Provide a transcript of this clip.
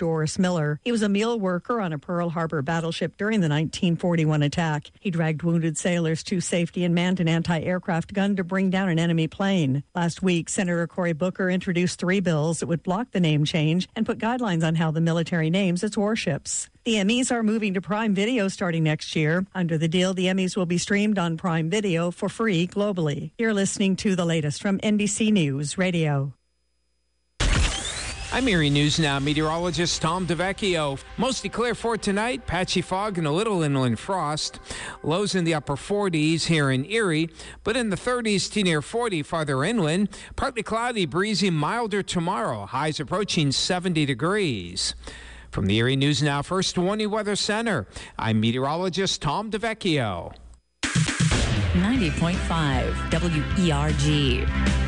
Doris Miller. He was a meal worker on a Pearl Harbor battleship during the 1941 attack. He dragged wounded sailors to safety and manned an anti-aircraft gun to bring down an enemy plane. Last week, Senator Cory Booker introduced 3 bills that would block the name change and put guidelines on how the military names its warships. The Emmys are moving to Prime Video starting next year. Under the deal, the Emmys will be streamed on Prime Video for free globally. You're listening to the latest from NBC News Radio. I'm Erie News Now meteorologist Tom DeVecchio. Mostly clear for tonight, patchy fog and a little inland frost. Lows in the upper 40s here in Erie, but in the 30s to near 40 farther inland. Partly cloudy, breezy, milder tomorrow. Highs approaching 70 degrees. From the Erie News Now First Warning Weather Center, I'm meteorologist Tom DeVecchio. 90.5 WERG.